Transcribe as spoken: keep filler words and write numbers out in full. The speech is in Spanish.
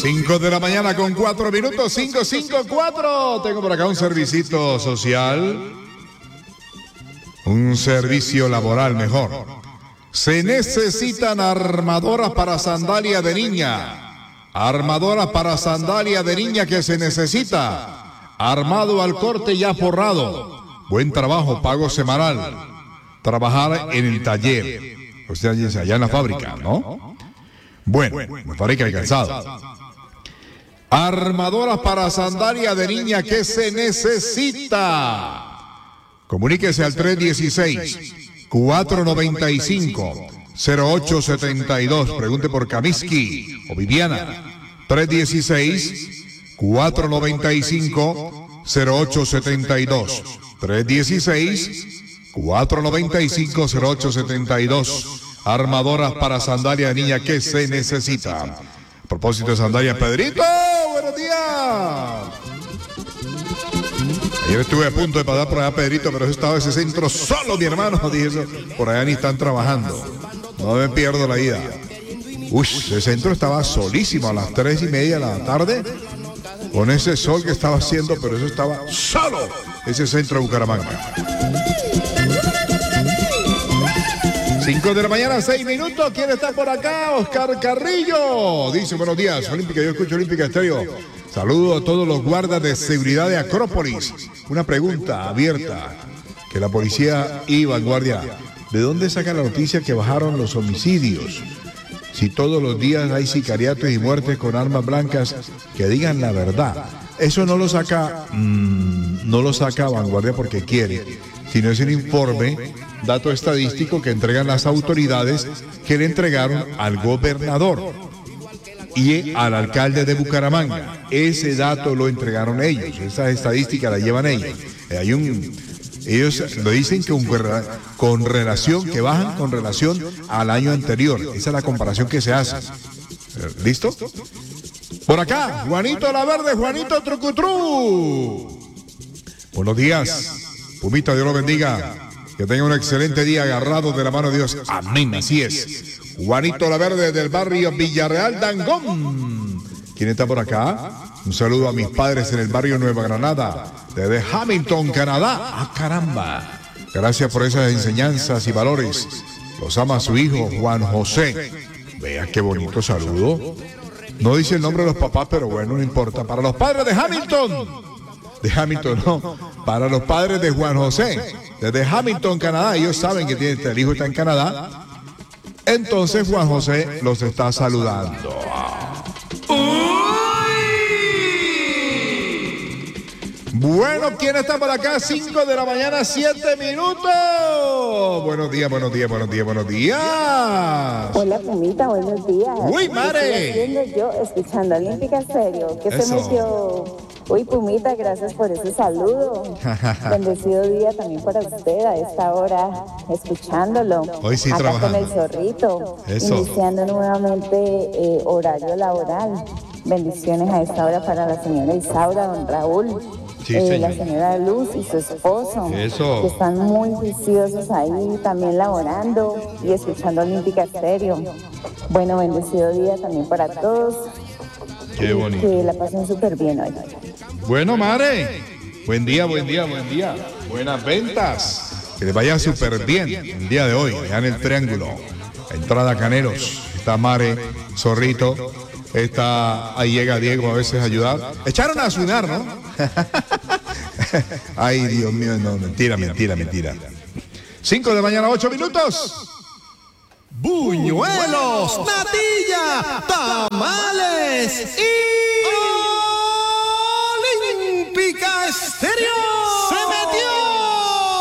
cinco de la mañana con cuatro minutos, cinco, cinco, cuatro. Tengo por acá un servicito social. Un servicio laboral mejor. Se necesitan armadoras para sandalia de niña. Armadoras para sandalia de niña que se necesita. Armado al corte ya forrado. Buen trabajo, pago semanal. Trabajar en el taller. O sea, allá en la fábrica, ¿no? Bueno, la fábrica de calzado. Armadoras para sandalia de niña que se necesita. Comuníquese al tres dieciséis, cuatro noventa y cinco, cero ocho setenta y dos. Pregunte por Kaminsky o Viviana. tres dieciséis, cuatro noventa y cinco, cero ocho setenta y dos. tres dieciséis, cuatro noventa y cinco, cero ocho setenta y dos. Armadoras para sandalia de niña que se necesita. A propósito de sandalia, Pedrito, buenos días. Ayer estuve a punto de pasar por allá, Pedrito, pero he estado ese centro solo, mi hermano. Dije eso, por allá ni están trabajando. No me pierdo la ida. Uy, ese centro estaba solísimo a las tres y media de la tarde, con ese sol que estaba haciendo, pero eso estaba solo, ese centro de Bucaramanga. cinco de la mañana, seis minutos. ¿Quién está por acá? Oscar Carrillo. Dice, buenos días, Olímpica. Yo escucho Olímpica Estéreo. Saludo a todos los guardas de seguridad de Acrópolis. Una pregunta abierta que la policía y vanguardia. ¿De dónde saca la noticia que bajaron los homicidios? Si todos los días hay sicariatos y muertes con armas blancas, que digan la verdad. Eso no lo saca, mmm, no lo saca vanguardia porque quiere, sino es un informe, dato estadístico que entregan las autoridades que le entregaron al gobernador y al alcalde de Bucaramanga. Ese dato lo entregaron ellos, esa estadística la llevan ellos. Hay un, ellos lo dicen que un, con relación, que bajan con relación al año anterior. Esa es la comparación que se hace. ¿Listo? Por acá, Juanito La Verde, Juanito Trucutru. Buenos días, Pumita, Dios lo bendiga. Que tenga un excelente día agarrado de la mano de Dios. Amén, así es. Juanito La Verde del barrio Villarreal, Dangón. ¿Quién está por acá? Un saludo a mis padres en el barrio Nueva Granada, desde Hamilton, Canadá. ¡Ah, caramba! Gracias por esas enseñanzas y valores. Los ama su hijo, Juan José. Vea qué bonito saludo. No dice el nombre de los papás, pero bueno, no importa. Para los padres de Hamilton. De Hamilton, no. Para los padres de Juan José, desde Hamilton, Canadá. Ellos saben que tiene, el hijo está en Canadá. Entonces Juan José los está saludando. Bueno, ¿quién está por acá? cinco de la mañana, siete minutos. Buenos días, buenos días, buenos días, buenos días. Hola, Pumita, buenos días. Uy, madre. ¿Qué estoy haciendo yo escuchando Olímpica Estéreo? ¿Qué se metió? Uy, Pumita, gracias por ese saludo. Bendecido día también para usted a esta hora, escuchándolo. Hoy sí acá trabajando. con el zorrito. Eso. Iniciando nuevamente eh, horario laboral. Bendiciones a esta hora para la señora Isaura, don Raúl. Sí, eh, señor. la señora Luz y su esposo. Eso. Que están muy juiciosos ahí también laborando y escuchando Olímpica Estéreo. Bueno, bendecido día también para todos. Qué bonito. Que la pasen súper bien hoy. Bueno, Mare, buen día, buen día, buen día. Buenas ventas. Que les vaya súper bien el día de hoy, allá en el Triángulo. Entrada Caneros. Está Mare, Zorrito. Está, ahí llega Diego a veces a ayudar. Echaron a sonar, ¿no? Ay, Dios mío, no, mentira, mentira, mentira. Cinco de la mañana, ocho minutos. Buñuelos, natilla, tamales y